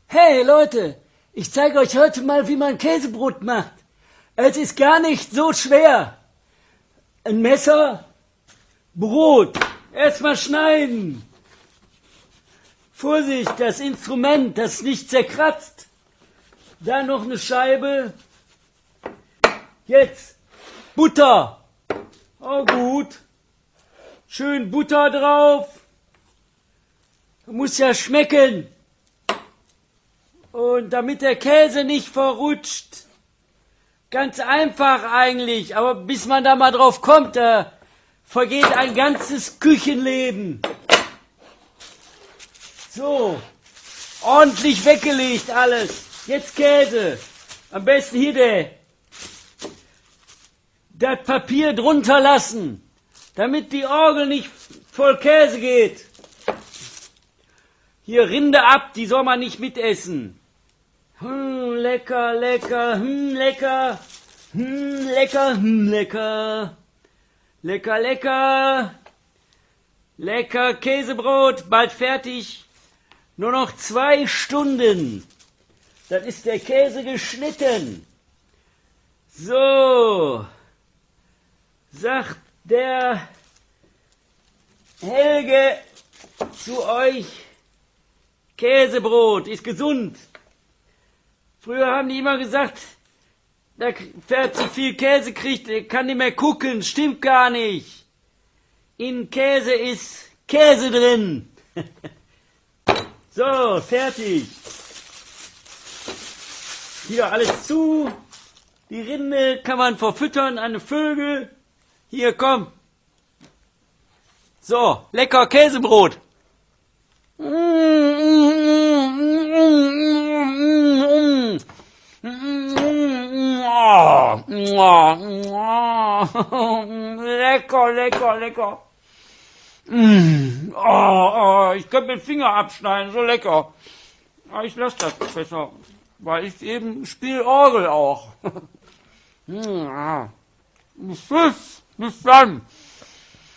Hey Leute, ich zeige euch heute mal, wie man Käsebrot macht. Es ist gar nicht so schwer. Ein Messer, Brot, erstmal schneiden. Vorsicht, das Instrument, das nicht zerkratzt. Dann noch eine Scheibe. Jetzt Butter. Oh gut. Schön Butter drauf. Muss ja schmecken. Und damit der Käse nicht verrutscht. Ganz einfach eigentlich, aber bis man da mal drauf kommt, da vergeht ein ganzes Küchenleben. So, ordentlich weggelegt alles. Jetzt Käse. Am besten hier das Papier drunter lassen, damit die Orgel nicht voll Käse geht. Hier Rinde ab, die soll man nicht mitessen. Lecker, lecker, lecker, lecker, lecker, lecker, lecker, lecker Käsebrot, bald fertig. Nur noch 2 Stunden. Dann ist der Käse geschnitten. So, sagt der Helge zu euch, Käsebrot ist gesund. Früher haben die immer gesagt, wer zu viel Käse kriegt, der kann nicht mehr gucken. Stimmt gar nicht. In Käse ist Käse drin. So, fertig. Hier alles zu. Die Rinde kann man verfüttern an die Vögel. Hier, komm. So, lecker Käsebrot. Lecker, lecker, lecker. Ich könnte den Finger abschneiden, so lecker. Aber ich lasse das besser, weil ich eben spiele Orgel auch. Tschüss, bis dann.